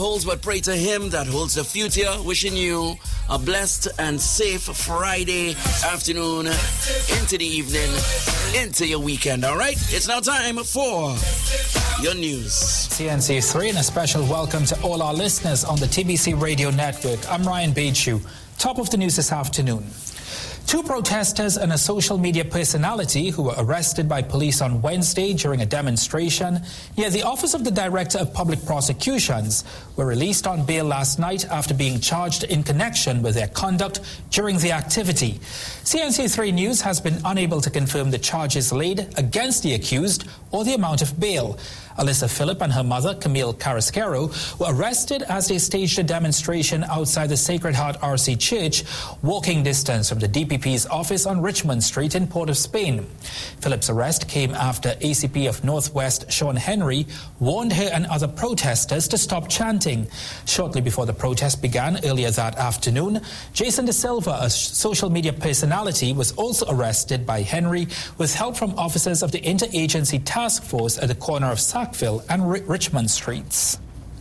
holds but pray to him that holds the future. Wishing you a blessed and safe Friday afternoon into the evening, into your weekend, all right? It's now time for your news. CNC3 and a special welcome to all our listeners on the TBC Radio Network. I'm Ryan Beachu. Top of the news this afternoon. 2 protesters and a social media personality who were arrested by police on Wednesday during a demonstration near the Office of the Director of Public Prosecutions were released on bail last night after being charged in connection with their conduct during the activity. CNC3 News has been unable to confirm the charges laid against the accused or the amount of bail. Alyssa Phillip and her mother, Camille Carrasquero, were arrested as they staged a demonstration outside the Sacred Heart RC Church, walking distance from the DPP's office on Richmond Street in Port of Spain. Phillip's arrest came after ACP of Northwest Sean Henry warned her and other protesters to stop chanting. Shortly before the protest began earlier that afternoon, Jason De Silva, a social media personality, was also arrested by Henry with help from officers of the Interagency Task Force at the corner of Sackville and Richmond Streets.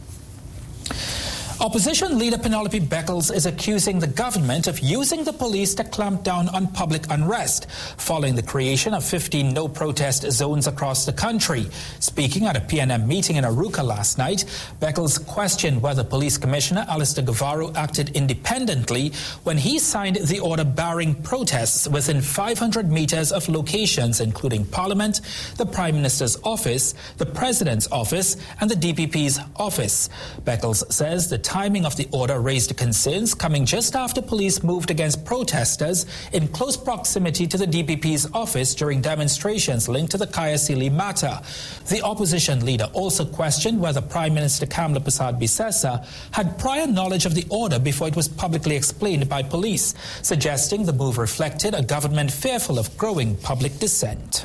Opposition leader Penelope Beckles is accusing the government of using the police to clamp down on public unrest following the creation of 15 no-protest zones across the country. Speaking at a PNM meeting in Arouca last night, Beckles questioned whether Police Commissioner Alistair Guevara acted independently when he signed the order barring protests within 500 meters of locations including Parliament, the Prime Minister's office, the President's office, and the DPP's office. Beckles says the timing of the order raised concerns coming just after police moved against protesters in close proximity to the DPP's office during demonstrations linked to the Kaya Sealy matter. The opposition leader also questioned whether Prime Minister Kamla Persad-Bissessar had prior knowledge of the order before it was publicly explained by police, suggesting the move reflected a government fearful of growing public dissent.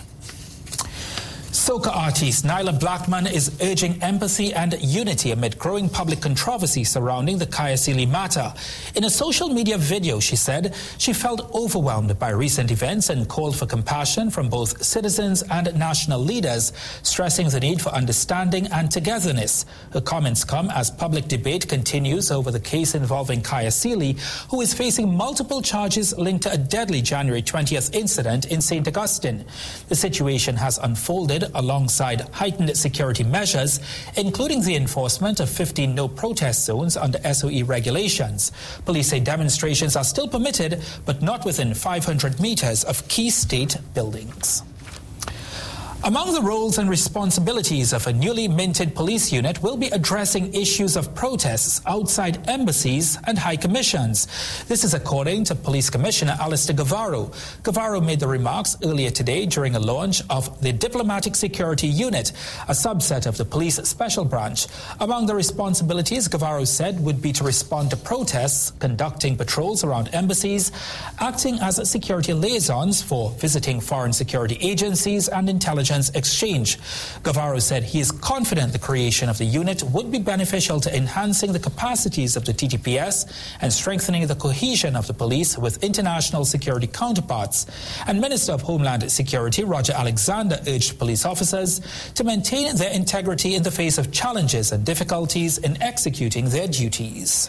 Soca artist Nyla Blackman is urging empathy and unity amid growing public controversy surrounding the Kaya Sealy matter. In a social media video, she said she felt overwhelmed by recent events and called for compassion from both citizens and national leaders, stressing the need for understanding and togetherness. Her comments come as public debate continues over the case involving Kaya Sealy, who is facing multiple charges linked to a deadly January 20th incident in St. Augustine. The situation has unfolded alongside heightened security measures, including the enforcement of 15 no-protest zones under SOE regulations. Police say demonstrations are still permitted, but not within 500 meters of key state buildings. Among the roles and responsibilities of a newly minted police unit will be addressing issues of protests outside embassies and high commissions. This is according to Police Commissioner Alistair Guevara. Guevara made the remarks earlier today during a launch of the Diplomatic Security Unit, a subset of the police special branch. Among the responsibilities, Guevara said, would be to respond to protests, conducting patrols around embassies, acting as security liaisons for visiting foreign security agencies and intelligence exchange. Guevara said he is confident the creation of the unit would be beneficial to enhancing the capacities of the TTPS and strengthening the cohesion of the police with international security counterparts. And Minister of Homeland Security Roger Alexander urged police officers to maintain their integrity in the face of challenges and difficulties in executing their duties.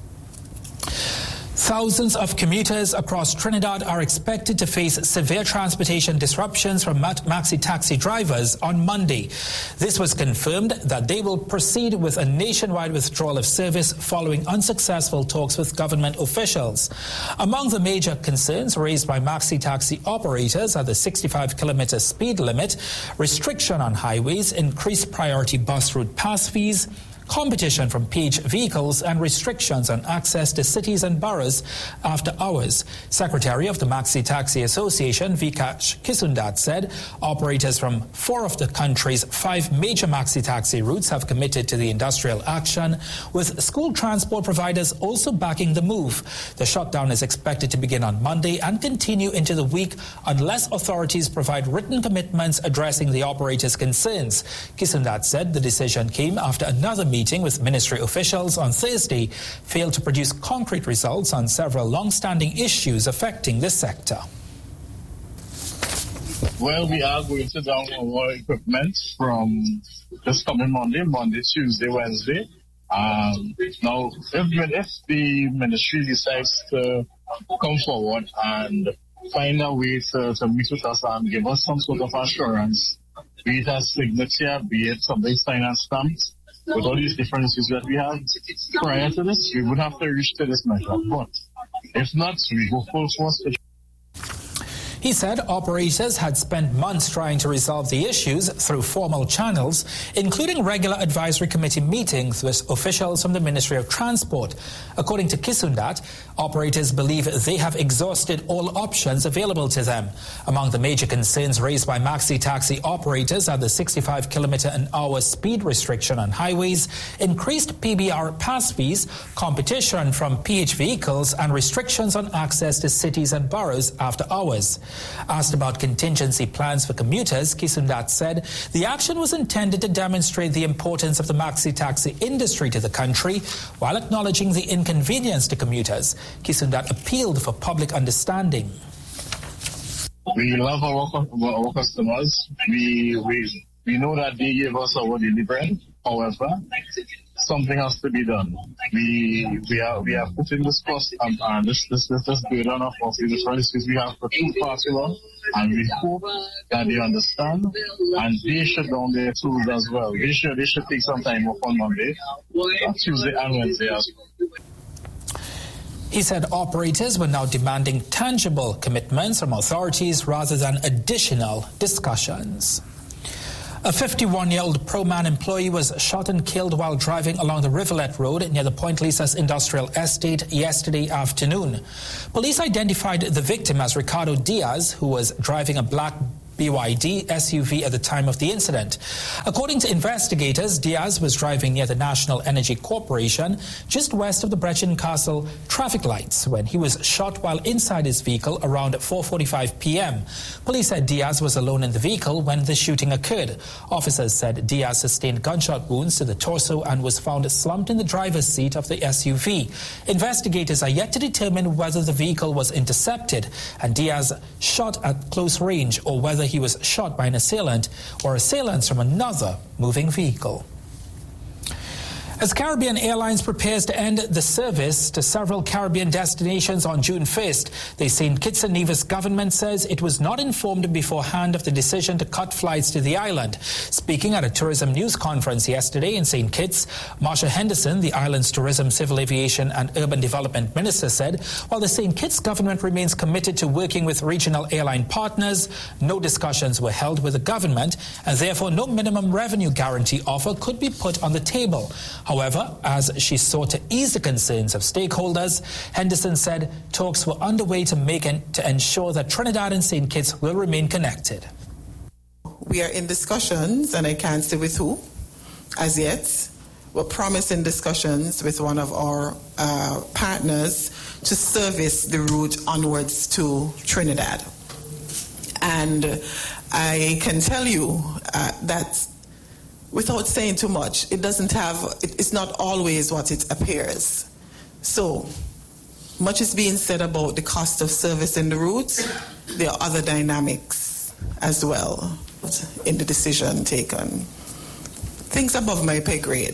Thousands of commuters across Trinidad are expected to face severe transportation disruptions from maxi taxi drivers on Monday. This was confirmed that they will proceed with a nationwide withdrawal of service following unsuccessful talks with government officials. Among the major concerns raised by maxi taxi operators are the 65-kilometer speed limit, restriction on highways, increased priority bus route pass fees, competition from page vehicles, and restrictions on access to cities and boroughs after hours. Secretary of the Maxi Taxi Association, Vikash Kisundat, said operators from 4 of the country's 5 major maxi taxi routes have committed to the industrial action, with school transport providers also backing the move. The shutdown is expected to begin on Monday and continue into the week unless authorities provide written commitments addressing the operators' concerns. Kisundat said the decision came after another meeting with ministry officials on Thursday failed to produce concrete results on several long-standing issues affecting this sector. Well, we are going to down our equipment from this coming Monday, Tuesday, Wednesday, Now, if the ministry decides to come forward and find a way to meet with us and give us some sort of assurance, be it a signature, be it something signed and stamped, with all these different issues that we have prior to this, we would have to reach to this measure. But if not, we go full force. He said operators had spent months trying to resolve the issues through formal channels, including regular advisory committee meetings with officials from the Ministry of Transport. According to Kisundat, operators believe they have exhausted all options available to them. Among the major concerns raised by maxi taxi operators are the 65 km/h speed restriction on highways, increased PBR pass fees, competition from PH vehicles, and restrictions on access to cities and boroughs after hours. Asked about contingency plans for commuters, Kisundat said the action was intended to demonstrate the importance of the maxi-taxi industry to the country while acknowledging the inconvenience to commuters. Kisundat appealed for public understanding. We love our customers. We know that they gave us our daily bread. However, something has to be done. We are putting this cost and this burden of the different issues we have for too far too long, and we hope that they understand and they shut down their tools as well. They should take some time off on Monday, Tuesday and Wednesday as well. He said operators were now demanding tangible commitments from authorities rather than additional discussions. A 51-year-old ProMan employee was shot and killed while driving along the Rivulet Road near the Point Lisas Industrial Estate yesterday afternoon. Police identified the victim as Ricardo Diaz, who was driving a black BYD SUV at the time of the incident. According to investigators, Diaz was driving near the National Energy Corporation, just west of the Brechin Castle traffic lights, when he was shot while inside his vehicle around 4:45 p.m. Police said Diaz was alone in the vehicle when the shooting occurred. Officers said Diaz sustained gunshot wounds to the torso and was found slumped in the driver's seat of the SUV. Investigators are yet to determine whether the vehicle was intercepted and Diaz shot at close range, or whether he was shot by an assailant or assailants from another moving vehicle. As Caribbean Airlines prepares to end the service to several Caribbean destinations on June 1st, the St. Kitts and Nevis government says it was not informed beforehand of the decision to cut flights to the island. Speaking at a tourism news conference yesterday in St. Kitts, Marsha Henderson, the island's Tourism, Civil Aviation and Urban Development Minister, said while the St. Kitts government remains committed to working with regional airline partners, no discussions were held with the government and therefore no minimum revenue guarantee offer could be put on the table. However, as she sought to ease the concerns of stakeholders, Henderson said talks were underway to ensure that Trinidad and St. Kitts will remain connected. We are in discussions, and I can't say with who as yet. We're promising discussions with one of our partners to service the route onwards to Trinidad. And I can tell you that without saying too much, it's not always what it appears. So, much is being said about the cost of service in the route. There are other dynamics as well in the decision taken. Things above my pay grade.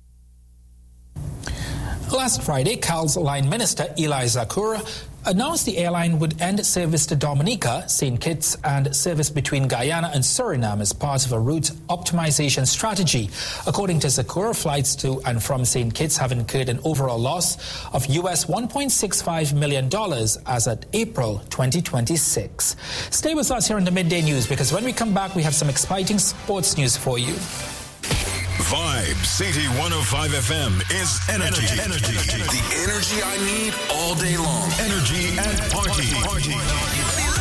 Last Friday, CAL's line minister, Eli Zakura, announced the airline would end service to Dominica, St. Kitts, and service between Guyana and Suriname as part of a route optimization strategy. According to Zakura, flights to and from St. Kitts have incurred an overall loss of US $1.65 million as at April 2026. Stay with us here on the Midday News, because when we come back, we have some exciting sports news for you. Vibe City 105 FM is energy. The energy I need all day long. Energy and party.